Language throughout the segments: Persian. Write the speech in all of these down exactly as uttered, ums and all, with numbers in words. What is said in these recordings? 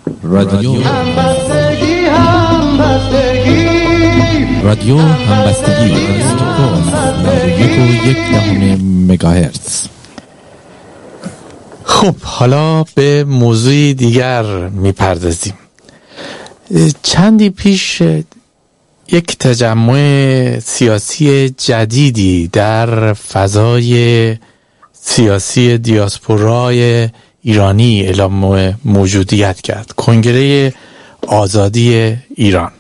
رادیو همبستگی همبستگی رادیو همبستگی یک و یک دهم مگاهرتز. خب حالا به موضوعی دیگر میپردازیم. چندی پیش یک تجمع سیاسی جدیدی در فضای سیاسی دیاسپورای ایرانی اعلام موجودیت کرد، کنگره آزادی ایران.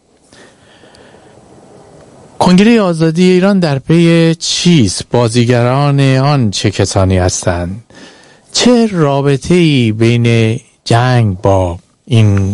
کنگره آزادی ایران در پی چیست؟ بازیگران آن چه کسانی هستند؟ چه رابطه‌ای بین جنگ با این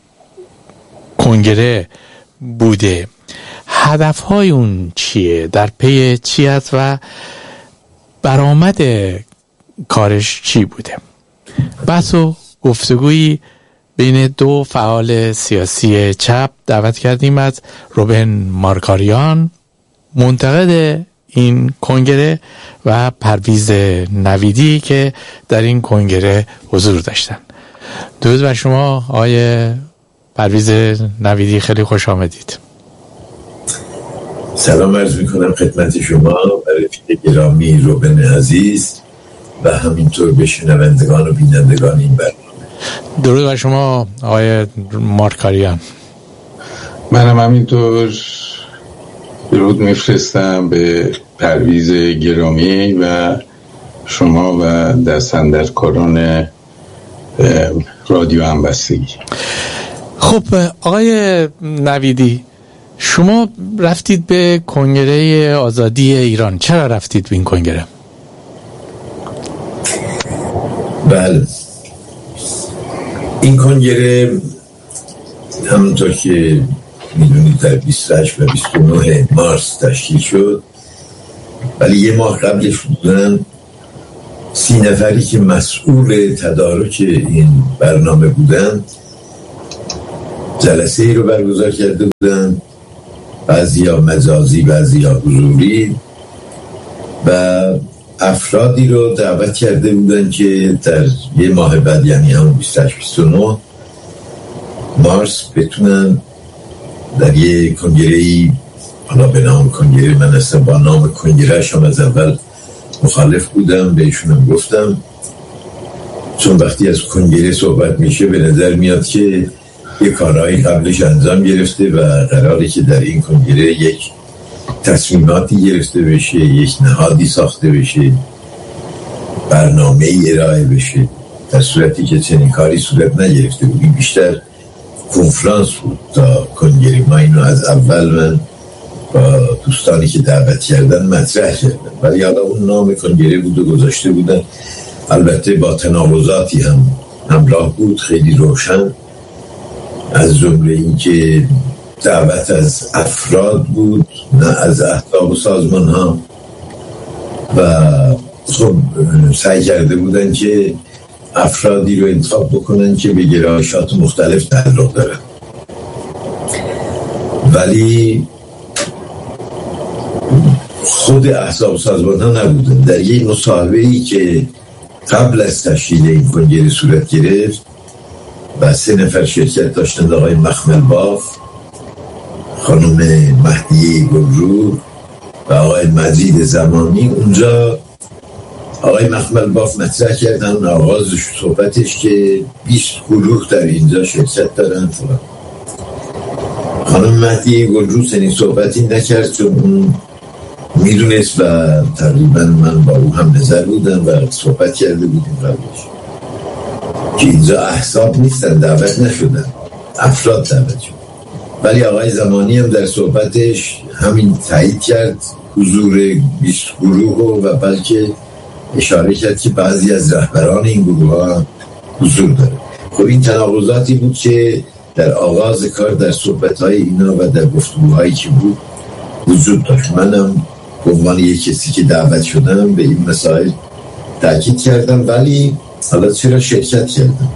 کنگره بوده؟ هدفهای اون چیه؟ در پی چی است و برآمد کارش چی بوده؟ بحث و گفتگویی بین دو فعال سیاسی چپ دعوت کردیم از روبن مارکاریان، منتقد این کنگره، و پرویز نویدی که در این کنگره حضور داشتن. درود بر شما آقای پرویز نویدی، خیلی خوش آمدید. سلام عرض میکنم خدمت شما و رفیق گرامی روبن عزیز و همینطور به شنوندگان و بینندگان این برنامه. درود بر شما آقای مارکاریان. منم همینطور درود میفرستم به پرویز گرامی و شما و دستاندرکاران رادیو همبستگی. خب آقای نویدی، شما رفتید به کنگره آزادی ایران. چرا رفتید به این کنگره؟ بله، این کنگره همونطور که میدونید در بیست و هشت و بیست و نه مارس تشکیل شد، ولی یه ماه قبلش بودن سی نفری که مسئول تدارک این برنامه بودن جلسه ای رو برگزار کرده بودن، بعضی ها مجازی بعضی ها حضوری، و افرادی رو دعوت کرده بودن که در یه ماه بعد، یعنی همون بیست و هشت بیست و نه مارس، بتونن در یه کنگره‌ای، حالا به نام کنگره، من اصلا با نام کنگرهش هم از اول مخالف بودم، بهشونم گفتم، چون وقتی از کنگره صحبت میشه به نظر میاد که یه کارهایی قبلش انجام گرفته و قراره که در این کنگره یک تصمیماتی گرفته بشه، یک نهادی ساخته بشه، برنامه ای ارائه بشه، در صورتی که چنین کاری صورت نگرفته بود. این بیشتر کنفرانس بود تا کنگره. ما اینو از اول من با دوستانی که دعوت کردن مطرح کردن، ولی حالا اون نام کنگره بود و گذاشته بودن، البته با تناقضاتی هم همراه بود خیلی روشن، از جمله این که دعوت از افراد بود نه از احزاب و سازمان ها، و خب سعی کرده بودن که افرادی رو انتخاب بکنن که به گرایشات مختلف تعلق دارن، ولی خود احزاب و سازمان ها نبودن. در یک مصاحبه‌ای که قبل از تشکیل این کنگره صورت گرفت و سه نفر شرکت داشتند، آقای مخمل باف، خانم مهدیه گلرو و آقای مجید زمانی، اونجا آقای مخمل باف مطرح کردن آغاز صحبتش که بیست گروه در اینجا شرکت دارن. خانم مهدیه گلرو سنین صحبتی نکرد چون اون میدونست و تقریبا من با او هم نظر بودم و صحبت کرده بودیم قبلش که اینجا احزاب نیستن، دعوت نشدن، افراد دعوت شد. ولی آقای زمانی هم در صحبتش همین تایید کرد حضور بیست گروه و بلکه اشاره کرد که بعضی از رهبران این گروه ها حضور داره. خب این تناقضاتی بود که در آغاز کار در صحبت‌های اینا و در گفتگوهایی که بود وجود داشت. منم به عنوان یک کسی که دعوت شدم به این مسائل تاکید کردم، ولی حالا چرا شرکت کردم؟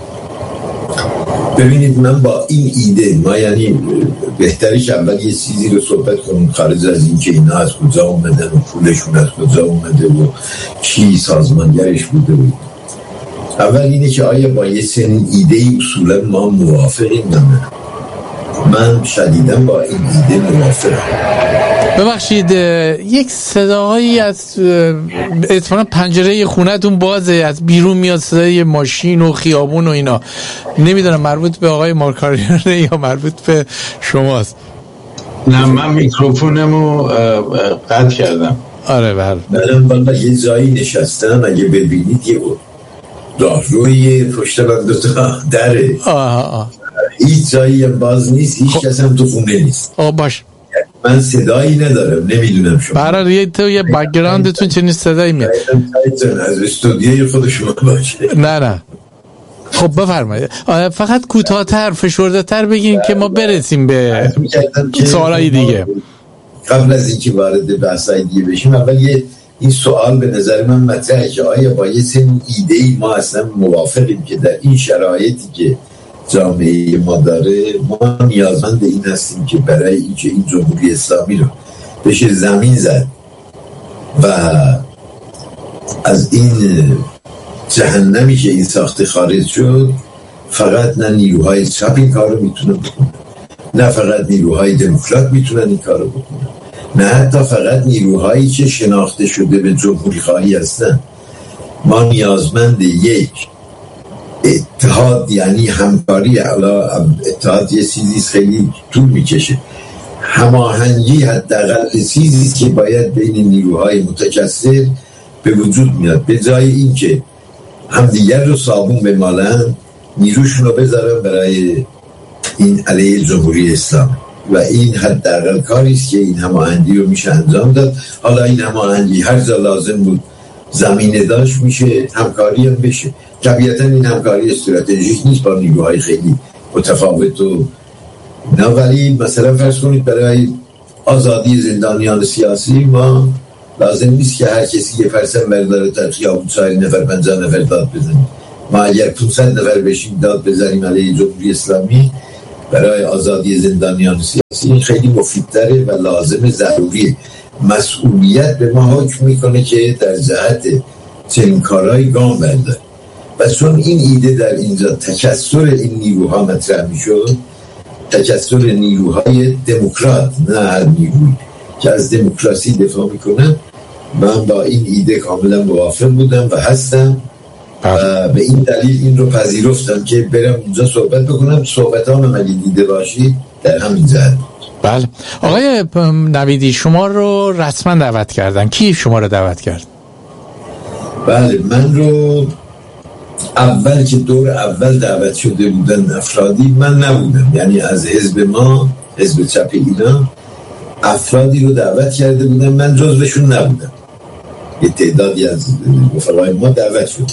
ببینید، من با این ایده، ما یعنی بهتریش اول یه چیزی رو صحبت کنیم خارج از این که اینا از کجا اومدن و پولشون از کجا اومده و کی سازمانگرش بوده بود. اول اینه که آیا با یه سنین ایده ای اصولا ما موافقیم نه؟ من شدیداً با این ایده موافقم. ببخشید یک صداهایی از اتفاقا پنجره خونه‌تون بازه، از بیرون میاد صدای ماشین و خیابون و اینا. نمیدونم مربوط به آقای مارکاریانه یا مربوط به شماست. نه من میکروفونمو قطع کردم. آره بله. منم بالا یه جایی نشستم، اگه ببینید یه راهروی پشت من دوتا دره. آه آه. هیچ جایی هم باز نیست، هیچ کس هم تو خونه نیست. آه باش. من صدایی ندارم، نمیدونم شما برای یه تو یه بک‌گراندتون چنین صدایی میاد از استودیوی خود شما باشه. نه نه خب بفرمایید، فقط کوتاه‌تر فشرده‌تر بگین که ما برسیم به سوالای دیگه. قبل از اینکه وارد بحث‌های دیگه بشیم، اول یه این سوال به نظر من مطرحه که آیا با یه سری ایده‌ای ما اصلا موافقیم که در این شرایطی که جامعه ما داره ما نیازمند این هستیم که برای اینکه این جمهوری اسلامی رو بشه زمین زد و از این جهنمی که این ساخته خارج شد، فقط نه نیروهای چپ این کار رو میتونن بکنن، نه فقط نیروهای دموکرات میتونن این کار رو بکنن، نه حتی فقط نیروهایی که شناخته شده به جمهوری خواهی هستن. ما نیازمند یک اتحاد، یعنی همکاری. علا اتحاد یه چیزی خیلی طول میکشه، هماهنگی حداقل چیزی که باید بین نیروهای متکثر به وجود میاد. به جای اینکه همدیگر رو صابون بمالن، نیروشون رو بذارن برای این علیه جمهوری اسلام و این حداقل کاری است که این هماهنگی رو میشه انجام داد. حالا این هماهنگی هر جا لازم بود زمینه داشت میشه همکاری هم بشه. طبیعتا این همکاری استراتژیک نیست با نیروهای خیلی متفاوت و نه، ولی مثلا فرض کنید برای آزادی زندانیان سیاسی ما لازم نیست که هر کسی یه فرسن برداره در خیابون چهار نفر پنجاه نفر داد بزنیم. ما اگر پانصد نفر بشیم داد بزنیم علیه جمهوری اسلامی برای آزادی زندانیان سیاسی، این خیلی مفیدتره و لازم ضروریه. مسئولیت به ما حکم میکنه که در جهت چنین کارهای گام برداریم و چون این ایده در اینجا تکثر این نیروها مطرح میشد، تکثر نیروهای دموکرات، نه هر نیروی که از دموکراسی دفاع میکنن، من با این ایده کاملا موافق بودم و هستم و به این دلیل این رو پذیرفتم که برم اونجا صحبت بکنم. صحبت هم اگه دیده باشید در همین جهت بود. بله آقای نویدی، شما رو رسما دعوت کردن. کی شما رو دعوت کرد؟ بله من رو اول که دور اول دعوت شده بودن افرادی، من نبودم، یعنی از حزب ما، حزب چپ ایران، افرادی رو دعوت کرده بودن، من جزوشون نبودم. یه تعدادی از رفقای ما دعوت شده.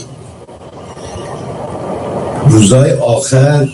روزهای آخر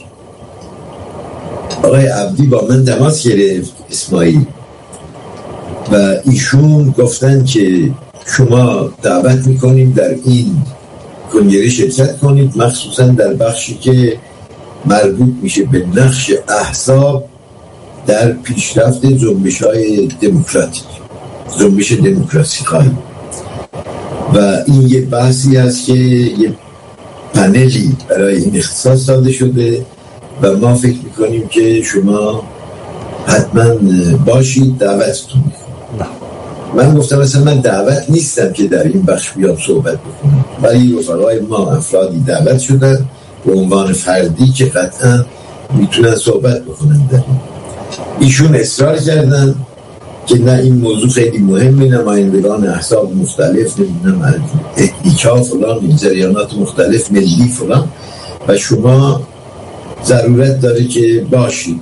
آقای عبدی با من تماس گرفت، اسماعیل، و ایشون گفتن که شما دعوت میکنیم در این کنگره شرکت کنید، مخصوصا در بخشی که مربوط میشه به نقش احزاب در پیشرفت جنبش‌های دموکراتیک، جنبش دموکراسی خواهی. و این یه بحثی هست که یه پنلی برای این اختصاص داده شده و ما فکر میکنیم که شما حتما باشید، دعوتتون میکنم. من گفتم مثلا من دعوت نیستم که در این بخش بیام صحبت بکنم، ولی رفقای ما افرادی دعوت شدن به عنوان فردی که قطعا میتونن صحبت بکنن در این. ایشون اصرار کردن که نه این موضوع خیلی مهمه، نمایندگان احزاب مختلف، نمیدونم اتنیکا فلان، این جریانات مختلف، ملی فلان، و شما ضرورت داره که باشید.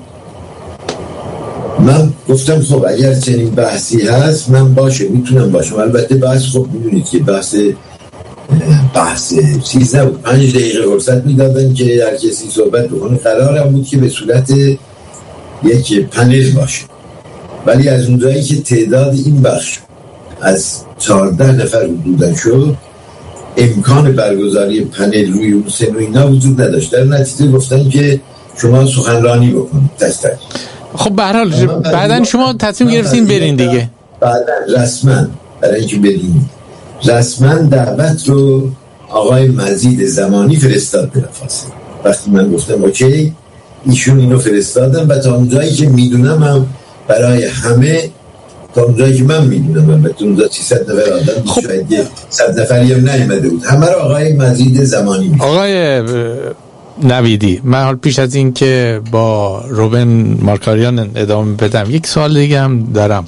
من گفتم خب اگر چنین بحثی هست من باشه، میتونم باشم. البته بحث خب میدونید که بحث بحث چیز نبود، پنج دقیقه فرصت میدادن که هر کسی صحبت بکنه. قرارم بود که به صورت یک پنل باشه، ولی از اونجایی که تعداد این بخش از چهارده نفر حدوداً شد، امکان برگزاری پنل روی اون سن و اینا وجود نداشت. در نتیجه گفتن که شما سخنرانی بکنید تست. خب به هر حال بعدن شما تصمیم گرفتین برین دیگه. بعدن رسما برای اینکه برین رسما دعوت رو آقای مزید زمانی فرستاد بلافاصله. وقتی من گفتم اوکی، ایشون اینو فرستادن و تا اونجایی که میدونم هم برای همه، تا اونجایی که من میدونم هم به اونجا سیصد نفر آدم خب. شاید یه صد نفری هم نیامده بود، همه را آقای مزید زمانی میدونم. آقای نویدی، من حال پیش از این که با روبن مارکاریان ادامه بدم یک سوال دیگه هم دارم.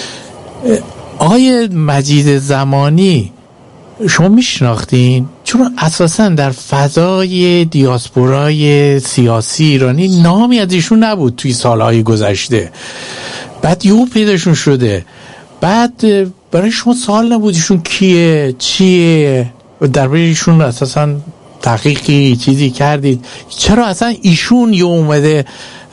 آقای مجید زمانی شما میشناختین؟ چون اساسا در فضای دیاسپورای سیاسی ایرانی نامی از ایشون نبود توی سالهای گذشته، بعد یهو پیداشون شده، بعد برای شما سوال نبود ایشون کیه چیه، درباره ایشون اساسا تحقیقی چیزی کردید؟ چرا اصلا ایشون یه اومده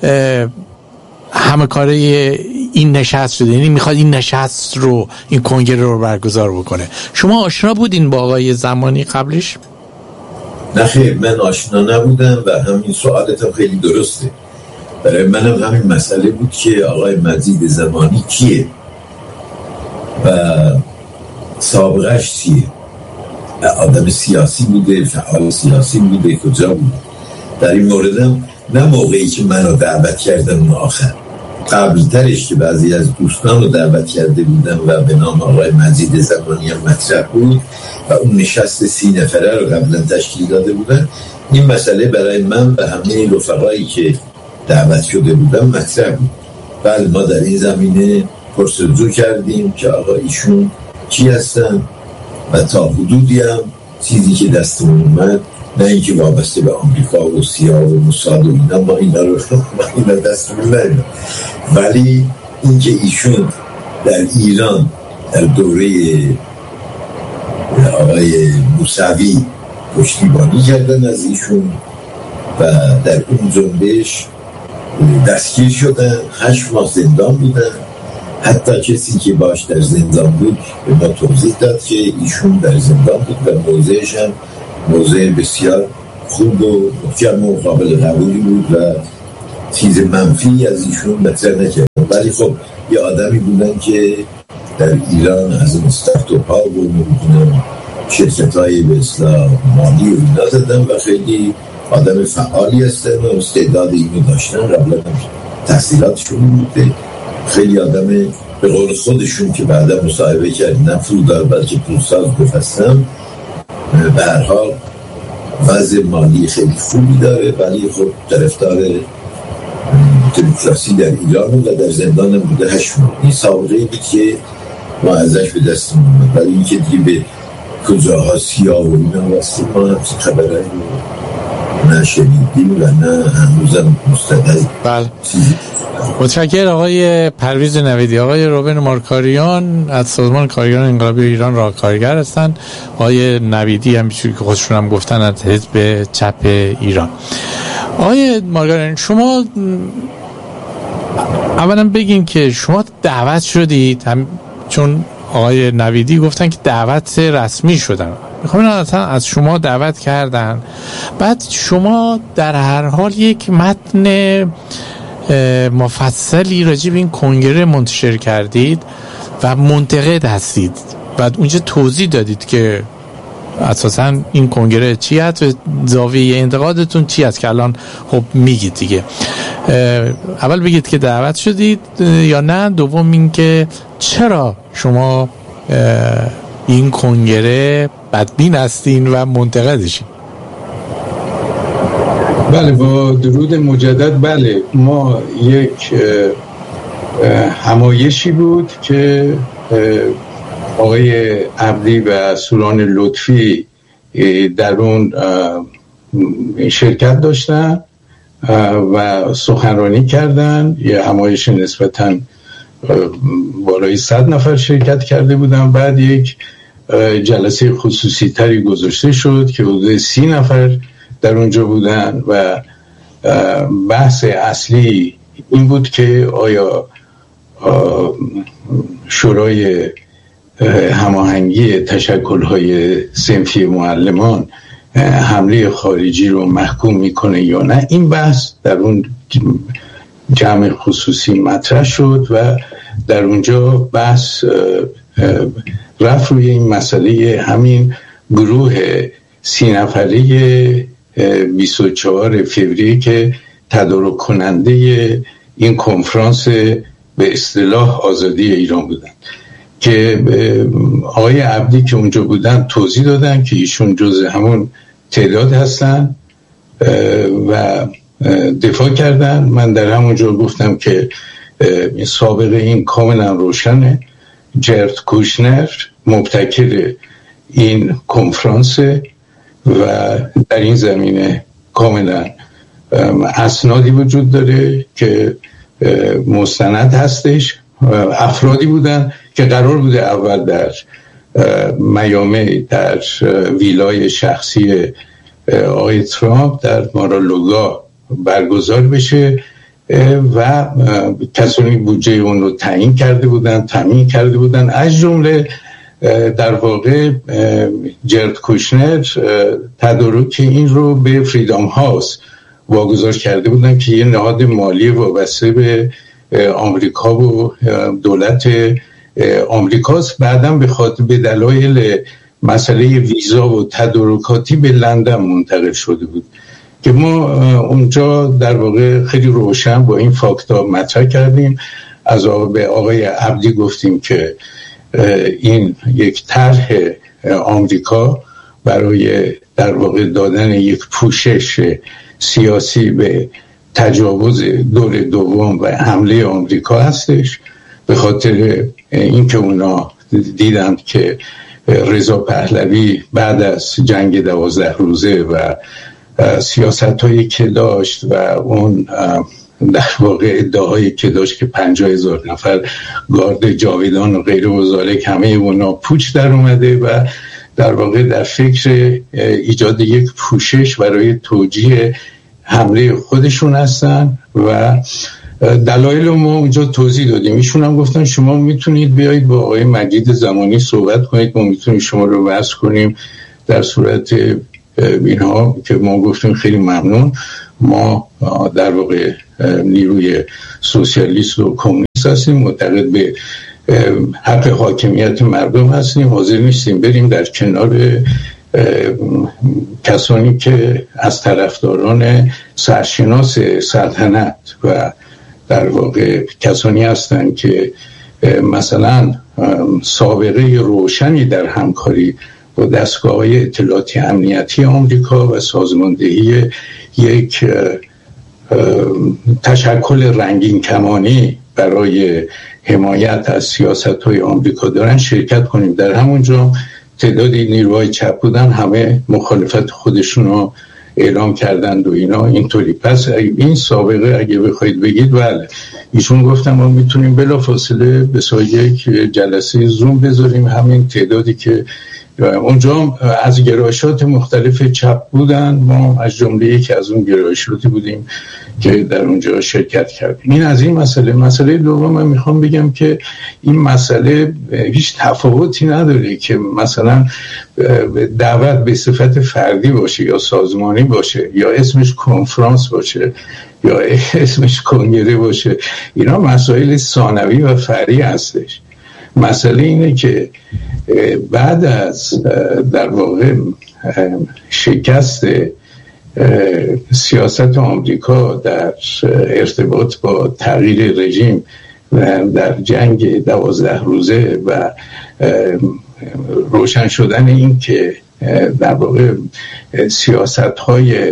همه کاره این نشست شده، یعنی میخواد این نشست رو، این کنگره رو برگزار بکنه؟ شما آشنا بودین با آقای زمانی قبلش؟ نه خیر، من آشنا نبودم و همین سوالت هم خیلی درسته. برای منم همین مسئله بود که آقای مزید زمانی کیه و سابقش چیه، آدم سیاسی بوده، فعال سیاسی بوده، کجا بوده. در این موردم نه موقعی که منو دعوت کردن اون آخر، قبل ترش که بعضی از دوستان رو دعوت کرده بودن و به نام آقای مزید زمانی هم مطرح بود و اون نشست سی نفره رو قبلا تشکیل داده بودن، این مسئله برای من و همه رفقایی که دعوت شده بودن مطرح بود. بله، ما در این زمینه پرسجو کردیم که آقا ایشون کی هستن و تا حدودی هم چیزی که دستمون اومد، نه اینکه وابسته به آمریکا و سیا و موساد و اینا، ما اینا رو ما اینا دستمون نمیدن، ولی اینکه ایشون در ایران در دوره آقای موسوی پشتیبانی کردن از ایشون و در اون جنبش دستگیر شدن، هشت ماه زندان بودن. حتی کسی که باش در زندان بود به ما توضیح داد که ایشون در زندان بود و موضعش هم موضع بسیار خوب و محکم و قابل قبولی بود و چیز منفی از ایشون مطرح نکرد. ولی خب یه آدمی بودن که در ایران از این استارتاپ ها و نمیدونم شرکت های به اصلاح مالی و اینا زدن و خیلی آدم فعالی هستن و استعداد اینو داشتن، قبلا تحصیلاتشون بوده، خیلی آدم به قول خودشون که بعدا مصاحبه کرد نه پولدار بلکه پولساز گفتم. به هر حال وضع مالی خیلی خوبی داره، ولی خب طرفدار دموکراسی در ایران و در زندان هم بوده هشت ماه. این سابقه بود که ما ازش به دست می‌آمد، ولی اینکه دیگه به کجاها سیاه و اینا واسه ما هم خبره نه شنیدیم و نه هنوزم مستدل. بله، متشکرم آقای پرویز نویدی. آقای روبن مارکاریان از سازمان کارگران انقلابی ایران راهکارگر هستند. آقای نویدی هم چیزی که خودشون هم گفتن از حزب چپ ایران. آقای مارکاریان، شما اولا بگین که شما دعوت شدید هم، چون آقای نویدی گفتن که دعوت رسمی شدن، میخوام اصلا از شما دعوت کردن، بعد شما در هر حال یک متن مفصلی راجع به این کنگره منتشر کردید و منتقد هستید، بعد اونجا توضیح دادید که اساسا این کنگره چی هست و زاویه انتقادتون چی هست که الان خب میگید دیگه. اول بگید که دعوت شدید یا نه، دوم این که چرا شما این کنگره بدبین هستین و منتقدشین. بله، با درود مجدد. بله، ما یک همایشی بود که آقای عبدی و سوران لطفی در اون شرکت داشتن و سخنرانی کردن. یه همایش نسبتاً بالای صد نفر شرکت کرده بودن. بعد یک جلسه خصوصی تری گذاشته شد که حدود سی نفر در اونجا بودن و بحث اصلی این بود که آیا شورای هماهنگی تشکل‌های صنفی معلمان حمله خارجی رو محکوم میکنه یا نه. این بحث در اون جمع خصوصی مطرح شد و در اونجا بحث رفت روی این مسئله همین گروه سی نفره بیست و چهار فوریه که تدارک کننده این کنفرانس به اصطلاح آزادی ایران بودن، که آقای عبدی که اونجا بودن توضیح دادن که ایشون جز همون تعداد هستن و دفاع کردن. من در همونجا گفتم که سابقه این کاملا روشنه، جرد کوشنر مبتکر این کنفرانس و در این زمینه کاملا اسنادی وجود داره که مستند هستش. افرادی بودن که قرار بوده اول در میامی در ویلای شخصی آقای ترامپ در مارالوگا برگزار بشه و کسانی بودجه اون رو تعیین کرده بودن تامین کرده بودن، از جمله در واقع جرد کوشنر تدارک این رو به فریدام هاوس واگذار کرده بودن که یه نهاد مالی وابسته به آمریکا و دولت آمریکاست. بعداً به خاطر به دلایل مسئله ویزا و تدارکاتی به لندن منتقل شده بود که ما اونجا در واقع خیلی روشن با این فاکتا مطرح کردیم. از به آقای عبدی گفتیم که این یک طرح آمریکا برای در واقع دادن یک پوشش سیاسی به تجاوز دور دوم و حمله آمریکا هستش، به خاطر اینکه اونا دیدند که رضا پهلوی بعد از جنگ دوازده روزه و سیاست هایی که داشت و اون در واقع ادعاهایی که داشت که پنجاه هزار نفر گارد جاویدان و غیره و ذالک همه اونا پوچ در اومده و در واقع در فکر ایجاد یک پوشش برای توجیه حمله خودشون هستن و دلایل ما اونجا توضیح دادیم. ایشون هم گفتن شما میتونید بیایید با آقای مجید زمانی صحبت کنید، ما میتونیم شما رو وصل کنیم. در صورت اینها که ما گفتیم خیلی ممنون، ما در واقع نیروی سوسیالیست و کمونیست هستیم، معتقد به حق حاکمیت مردم هستیم، حاضر نیستیم بریم در کنار کسانی که از طرفداران سرشناس سلطنت و در واقع کسانی هستند که مثلا سابقه روشنی در همکاری با دستگاه‌های اطلاعاتی امنیتی آمریکا و سازماندهی یک تشکل رنگین کمانی برای حمایت از سیاست‌های آمریکا دارن شرکت کنیم. در همونجا تعدادی نیروهای چپ بودن، همه مخالفت خودشون رو اعلام کردند و اینا اینطوری. پس این سابقه اگه بخواید بگید بله، ایشون گفتم ما میتونیم بلافاصله به یک جلسه زوم بذاریم همین تعدادی که اونجا از گرایشات مختلف چپ بودن، ما از جمله یکی از اون گرایشاتی بودیم که در اونجا شرکت کردیم. این از این مسئله. مسئله دوم من میخوام بگم که این مسئله هیچ تفاوتی نداره که مثلا دعوت به صفت فردی باشه یا سازمانی باشه یا اسمش کنفرانس باشه یا اسمش کنگره باشه، اینا مسائل ثانوی و فرعی هستش. مسئله اینه که بعد از در واقع شکست سیاست آمریکا در ارتباط با تغییر رژیم و در جنگ دوازده روزه و روشن شدن این که در واقع سیاست‌های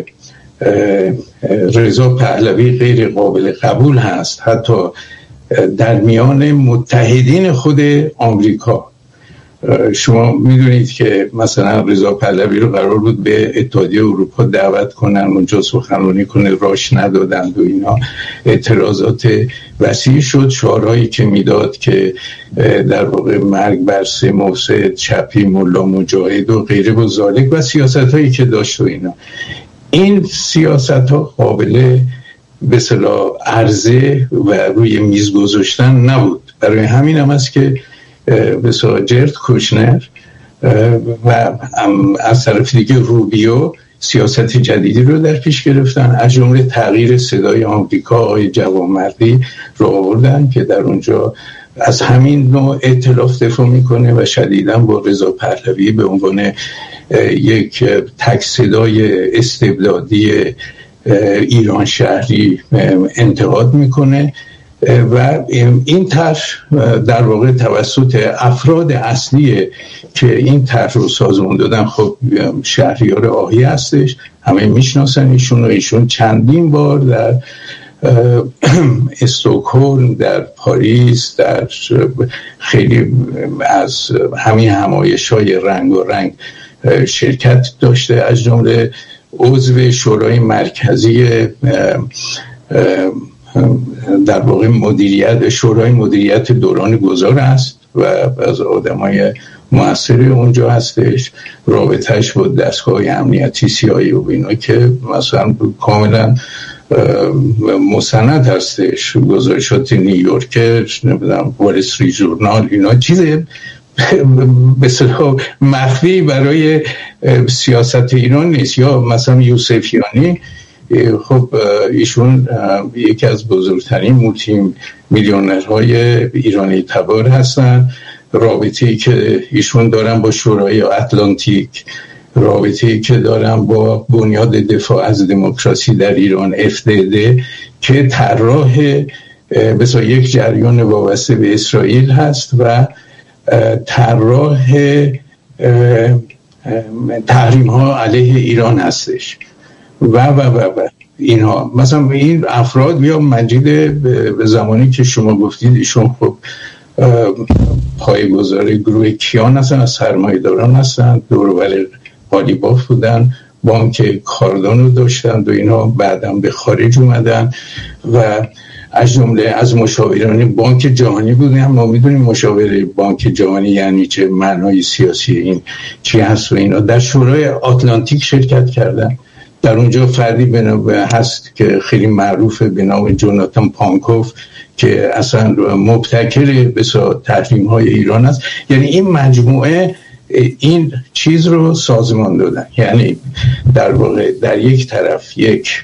رضا پهلوی غیر قابل قبول هست، حتی در میان متحدین خود آمریکا. شما میدونید که مثلا رضا پهلوی رو قرار بود به اتحادیه اروپا دعوت کنن، اونجا سخنرانی کنه، راش ندادند و اینا اعتراضات وسیع شد. شعارهایی که میداد که در واقع مرگ بر سه مفسد، چپی، ملا مجاهد و غیره و ذالک و سیاست هایی که داشت و اینا، این سیاست ها قابل به اصطلاح عرضه و روی میز گذاشتن نبود. برای همین هم است که به اصطلاح جرد کوشنر و از طرف دیگه روبیو سیاست جدیدی رو در پیش گرفتن، از جمله تغییر صدای آمریکا آقای جوانمردی رو آوردن که در اونجا از همین نوع ائتلاف دفاع میکنه و شدیداً با رضا پهلوی به عنوان یک تک صدای استبدادی ایران شهری انتقاد میکنه و این طرح در واقع توسط افراد اصلی که این طرح رو سازمان دادن، خب شهریار آهی هستش، همه میشناسن ایشون و ایشون چندین بار در استکهلم، در پاریس، در خیلی از همین همایش‌های رنگ و رنگ شرکت داشته، از جمله عضو شورای مرکزی در واقع مدیریت شورای مدیریت دوران گذار است و از آدمای مؤثر اونجا هستش. رابطهش با دستگاه امنیتی سیایی و اینا که مثلا کاملا مستند هستش، گزارشات نیویورکر، نمیدونم وال استریت ژورنال، اینا چیز به اصطلاح مخفی برای سیاست ایران نیست. یا مثلا یوسفیانی، خب ایشون یکی از بزرگترین مولتی میلیونرهای ایرانی تبار هستن. رابطه‌ای که ایشون دارن با شورای اتلانتیک، رابطه‌ای که دارن با بنیاد دفاع از دموکراسی در ایران اف دی دی که طراح بسا یک جریان وابسته به اسرائیل هست و طراح تحریم ها علیه ایران هستش و و و و اینها. مثلا این افراد، یا مجید به زمانی که شما گفتید ایشون خب پایه‌گذار گروه کیان هستن، از سرمایه‌داران هستن، دور و بر قالیباف بودن، بانک کاردان رو داشتن و اینا، بعداً به خارج اومدن و از جمله از مشاوران بانک جهانی بودن. ما میدونیم مشاور بانک جهانی یعنی چه، معنای سیاسی این چی هست و اینا. در شورای آتلانتیک شرکت کردن. در اونجا فردی بنام هست که خیلی معروفه به نام جوناتان پانکوف که اصلا مبتکر بسا تحریم های ایران است. یعنی این مجموعه این چیز رو سازمان دادن. یعنی در واقع در یک طرف یک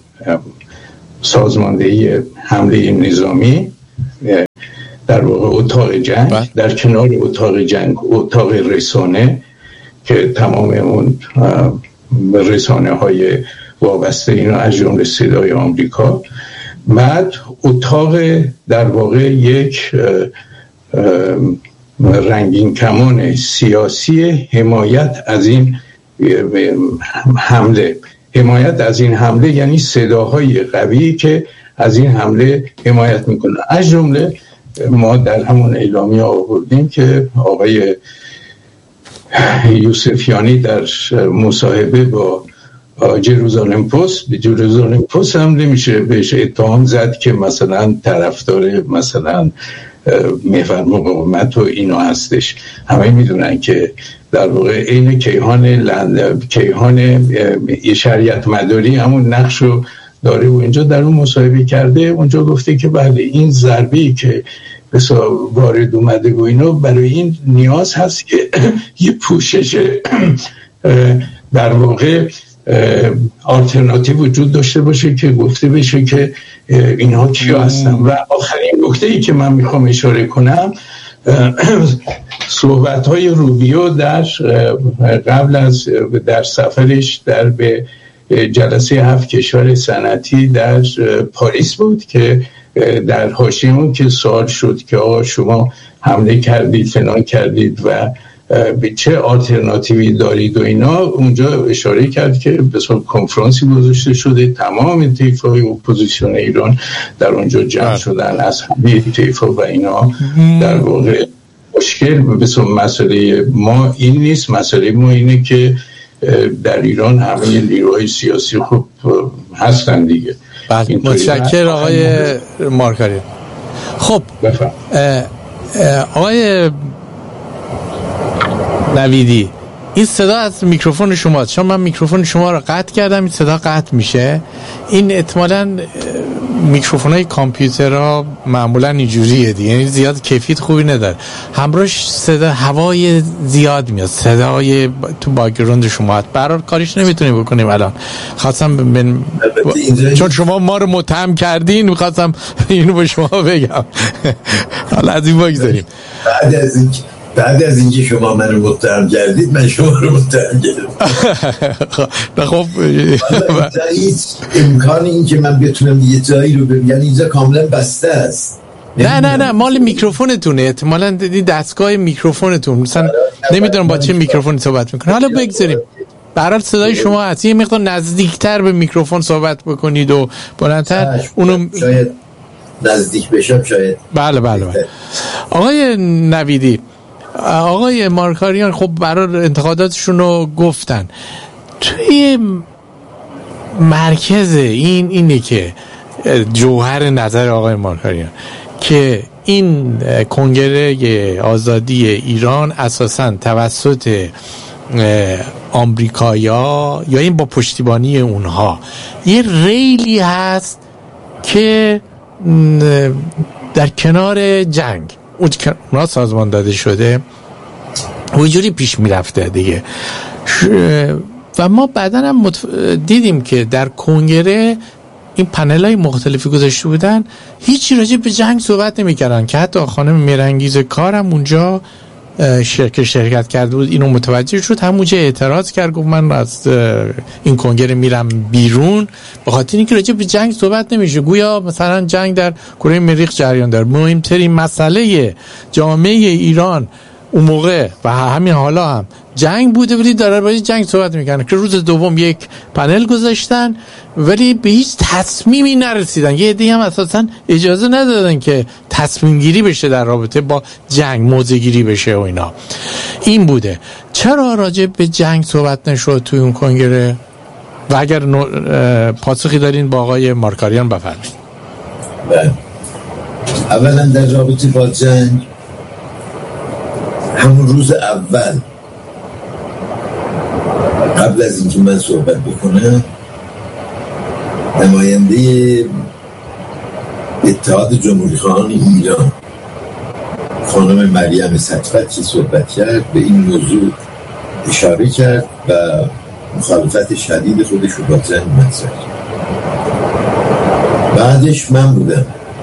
سازماندهی حمله نظامی، در واقع اتاق جنگ، در کنار اتاق جنگ اتاق رسانه که تمام اون رسانه های وابسته اینا از جمله صدای آمریکا، بعد اتاق در واقع یک رنگین کمان سیاسی حمایت از این حمله. حمایت از این حمله یعنی صداهای قوی که از این حمله حمایت میکنه. از جمله ما در همون اعلامیه آوردیم که آقای یوسفیانی در مصاحبه با جروزالم پست، به جروزالم پست هم نمیشه بهش اتهام زد که مثلا طرفدار مثلا محور مقاومت و اینا هستش. همه میدونن که در واقع این کیهان لند کیهان شریعت مداری همون نقش رو داره و اینجا در اون مصاحبه کرده. اونجا گفته که بله این ضربه‌ای که بسا وارد اومده و اینا، برای این نیاز هست که یه پوشش در واقع آلترناتیو وجود داشته باشه که گفته بشه که اینها کیا هستن. و آخرین نکته‌ای که من میخوام اشاره کنم، صحبت‌های روبیو در قبل از در سفرش در به جلسه هفت کشور صنعتی در پاریس بود که در حاشیه اون که سوال شد که آقا شما حمله کردید فلان کردید و به چه آلترناتیوی دارید و اینا، اونجا اشاره کرد که بسیار کنفرانسی گذاشته شده، تمام طیف‌های اپوزیسیون ایران در اونجا جمع شدن از همه طیف‌ها و اینا. در واقع مشکل بسیار مسئله ما این نیست، مسئله ما اینه که در ایران همه نیروهای سیاسی خوب هستن دیگه. متشکر آقای مارکاری. خب آقای نویدی، این صدا از میکروفون شماست، چون من میکروفون شما رو قطع کردم این صدا قطع میشه. این احتمالاً میکروفونای کامپیوترها معمولاً اینجوریه دیگه، یعنی زیاد کیفیت خوبی نداره، همراهش صدا هوای زیاد میاد، صدای تو باک‌گراند شما هست. برای کاریش نمیتونیم بکنیم الان. خواستم من... چون شما ما رو متهم کردین میخواستم اینو به شما بگم. حالا از این بگذاریم. بعد از این بعد از اینکه شما منو متهم کردید من شما رو متهم کردم. نه خب هیچ امکانی این که من بتونم یه جایی رو ببینم، یعنی اینجا کاملا بسته است. نه نه نه مال میکروفونتونه، احتمالاً دستگاه میکروفونتون، مثلا نمیدونم با چه میکروفونی صحبت میکنه. حالا بگذاریم برای صدای شما از یه مقدار نزدیکتر به میکروفون صحبت بکنید و بلندتر اونو شاید نزدیک بشم شاید. بله بله بله. آقای نویدی، آقای مارکاریان خب برای انتقاداتشون رو گفتن. توی مرکز این اینه که جوهر نظر آقای مارکاریان که این کنگره آزادی ایران اساساً توسط آمریکایا یا این با پشتیبانی اونها یه ریلی هست که در کنار جنگ اونها سازمان داده شده و اینجوری پیش میرفته دیگه. و ما بعداً هم متف... دیدیم که در کنگره این پنل های مختلفی گذاشته بودن، هیچی راجع به جنگ صحبت نمی کردن که حتی خانم میرنگیز کارم اونجا شرکت شرکت کرده بود، اینو متوجه شد، همونجا اعتراض کرد، گفت من از این کنگره میرم بیرون به خاطر اینکه راجع به جنگ صحبت نمیشه، گویا مثلا جنگ در کره مریخ جریان داره. مهمترین مسئله جامعه ایران اون موقع و همین حالا هم جنگ بوده، ولی داره باید جنگ صحبت میکنن که روز دوم یک پنل گذاشتن ولی به هیچ تصمیمی نرسیدن. یه عده هم اساسا اجازه ندادن که تصمیم گیری بشه در رابطه با جنگ، موضع گیری بشه و اینا. این بوده. چرا راجع به جنگ صحبت نشد توی اون کنگره؟ و اگر پاسخی دارین با آقای مارکاریان بفرمایید. بله، اولا در رابطه با جنگ همون روز اول قبل از اینکه من صحبت بکنم نماینده اتحاد جمهوری خواهان ایران خانم مریم صدفت که صحبت کرد به این موضوع اشاره کرد و مخالفت شدید خودش رو با جنگ مطرح کرد. بعدش من بودم.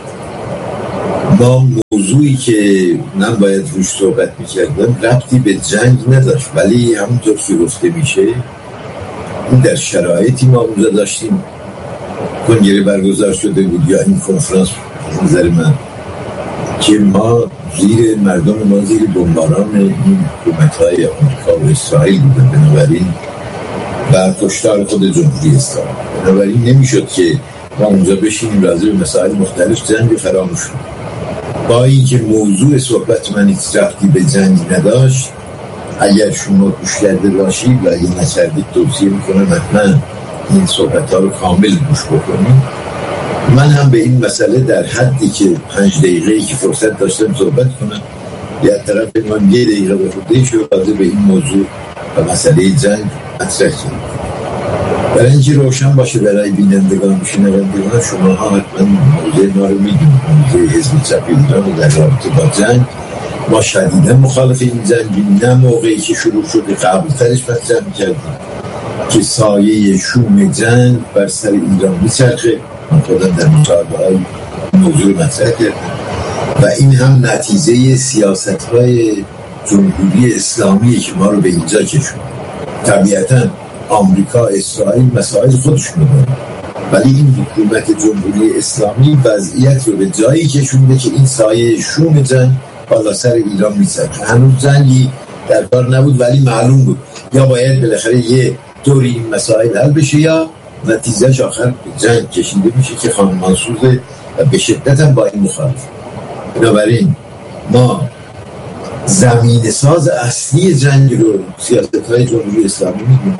ما موضوعی که من باید روش صحبت میکردم ربطی به جنگ نداشت، ولی همونطور که گفته میشه این در شرایطی ما اونجا داشتیم کنگره برگزار شده بود یا این کنفرانس نظر من که ما زیر مردم ما زیر بمباران این حکومت‌های آمریکا و اسرائیل بودن، بنابراین و کشتار خود جمهوری اسلامی، بنابراین نمیشد که ما اونجا بشینیم راجع به مسائل مختلف جنگ فراموش کنیم. با اینکه موضوع صحبت من هیچ ربطی به جنگ نداشت، اگر شما گوش کرده باشید و اگر نکردید توصیه میکنم حتما این صحبت ها رو کامل گوش بکنید. من هم به این مسئله در حدی که پنج دقیقه‌ای که فرصت داشتم صحبت کنم یا طرف من یه دقیقه به خودی شد به این موضوع و مسئله جنگ مطرح کنم برای اینکه روشن باشه برای بینندگان و شنوندگان شما ها حتما موضوع ما رو میدونید. موضوع حزب چپ ایران در رابطه با جنگ ما شدیدا مخالف این جنگ، نه موقعی که شروع شده قبل ترش مطرح میکردیم که سایه شوم جنگ بر سر ایران میچرخه. من خودم در مصاحبه های موضوع مطرح کردم و این هم نتیجه سیاست های جمهوری اسلامی که ما رو به اینجا کشوند. طبیعتاً آمریکا، اسرائیل مسائل خودشون دارن، ولی این حکومت جمهوری اسلامی وضعیت رو به جایی کشونده که این سایه شوم جنگ بالا سر ایران می‌چرخه. هنوز جنگی در کار نبود ولی معلوم بود یا باید بالاخره یه طوری این مسائل حل بشه یا نتیجهش آخر به جنگ کشیده میشه که خانم منصور به شدت هم با این مخالف. بنابراین ما زمین ساز اصلی جنگ رو سیاست‌های جمهوری اسلامی می‌دونیم.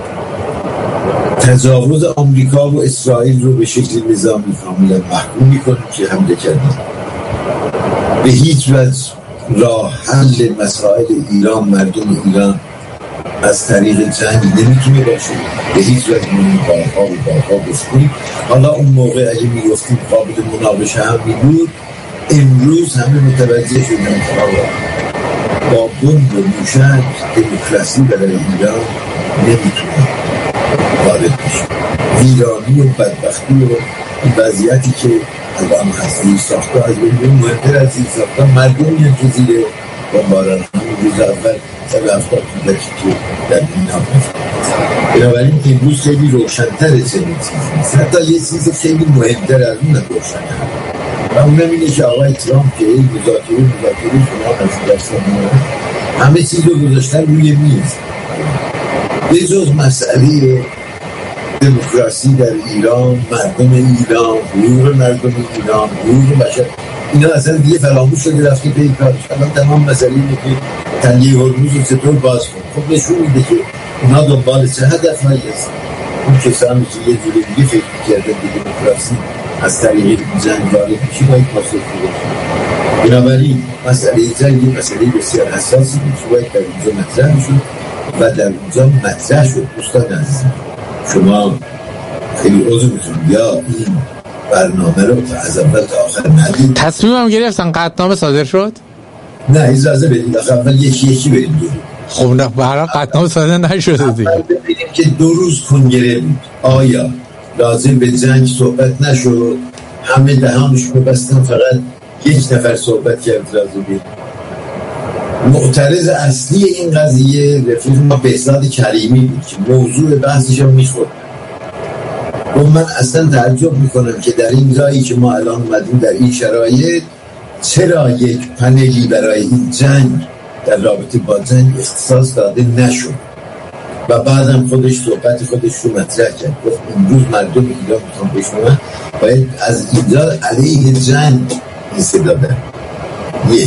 تجاوز آمریکا و اسرائیل رو به شکل نظامی کاملا محکوم می‌کنیم که حمله کردیم. به هیچ وجه راه حل مسائل ایران، مردم ایران از طریق جنگ نمیتونه باشه. به هیچ وجه نمیتونه بارها و بارها گفتیم. حالا اون موقع اگه میگفتیم قابل مناقشه هم میبود، امروز همه متوجه شدن که با بمب و موشک دموکراسی برای ایران نمیتونه وارد بشه. ویرانی و بدبختی و این وضعیتی که الان هستی ساخته از بین مهمتر از این ساخته مردمی که زیر با باران روز اول سال هفتاد که در این نامه. بنابراین امروز خیلی روشن‌تر چنین چیزی نیست. حتی یه چیز خیلی مهمتر از اون روشنه و اونم اینه که آقای ترامپ که این مذاکره مذاکره شما از دستان همه چیز رو گذاشتن روی میز به جز مسئله دموکراسی در ایران، مردم ایران، حقوق مردم ایران، حقوق بشر، اینا اصلا دیگه فراموش شده رفته پی کارش. الان تمام مسئله اینه که تنگه هرمز رو چطور باز کن. خب نشون میده که اونا دنبال چه هدف هایی هست. اون کسانی که یه جوری دیگه فکر کرده دیگه دموکراسی از طریق جنگ وارد میشه باید پاسخ بده. بنابراین مسئله جنگ مسئله بسیار حساسی بود که باید در اونجا مطرح میشد و در اونجا مطرح شد. دوستان عزیز شما خیلی عضو میتونید یا این برنامه رو از اول تا آخر ندید. تصمیم هم گرفتن قطعنامه صادر شد؟ نه اجازه بدید اول یکی یکی بریم دو. خب نه برای قطعنامه صادر نشده دیگه. ببینیم که دو روز کنگره بود آیا لازم به جنگ صحبت نشد؟ همه دهانش رو بستن فقط یک نفر صحبت کرد راضی. معترض اصلی این قضیه رفیق ما بهزاد کریمی بود که موضوع بحثش هم میخورد. و من اصلا تعجب میکنم که در این جایی که ما الان اومدیم در این شرایط چرا یک پنلی برای این جنگ در رابطه با جنگ اختصاص داده نشد و بعدم خودش صحبت خودش رو مطرح کرد. گفت امروز مردم ایران میخوام بشنون باید از اینجا علیه جنگ این صدا برن. یه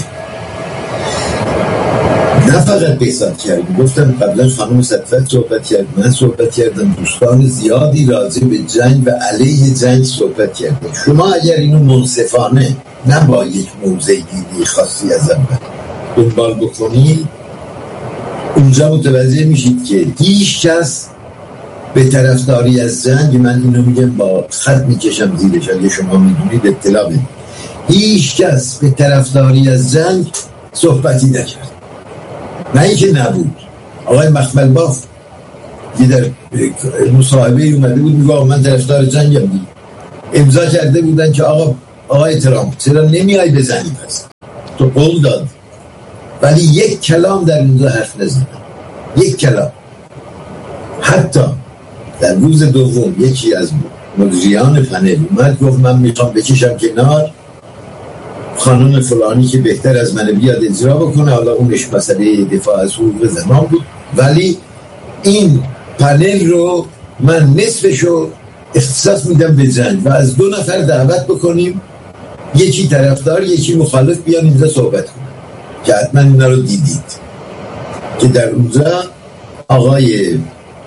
نه فقط بهزاد کردیم، گفتم قبلا خانم صدفت صحبت کرد، من صحبت کردم، دوستان زیادی راجع به جنگ و علیه جنگ صحبت کردیم. شما اگر اینو منصفانه نه با یک موضع دیدی خاصی از اول دنبال بکنید اونجا متوجه میشید که هیچ کس به طرفداری از جنگ، من اینو میگم با خط میکشم زیرش اگه شما میدونید اطلاع بدید، هیچ کس به طرفداری از جنگ صحبتی نکرد. نه اینکه نبود. آقای مخمل باف که در مصاحبه اومده بود میگه من طرفدار جنگم دید، امضا کرده بودن که آقا آقای ترامپ چرا نمیای بزنی پس تو قول داد، ولی یک کلام در اونجا حرف نزدن، یک کلام. حتی در روز دوم یکی از مدیریان پنل اومد گفت من میخوام بکشم کنار خانم فلانی که بهتر از من بیاد اجرا بکنه، حالا اونش مسئله دفاع از حقوق زنان بود، ولی این پنل رو من نصفشو اختصاص میدم به جنگ و از دو نفر دعوت بکنیم، یکی طرفدار یکی مخالف، بیان اینجا صحبت کنیم که حتما اینا رو دیدید که در اونجا آقای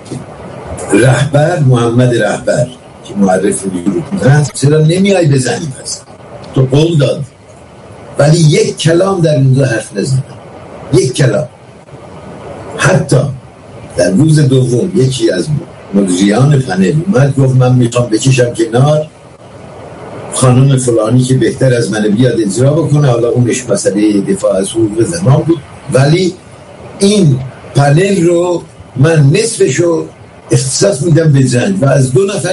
رهبر محمد رهبر که معرف گروه هست چرا نمیای بزنی پس تو قول داد، ولی یک کلام در اونجا حرف نزدن، یک کلام. حتی در روز دوم یکی از مدیریان پنل اومد گفت من میخوام بکشم کنار خانم فلانی که بهتر از من بیاد اجرا بکنه، حالا اونش مسئله دفاع از حقوق زنان بود، ولی این پنل رو من نصفشو اختصاص میدم به جنگ و از دو نفر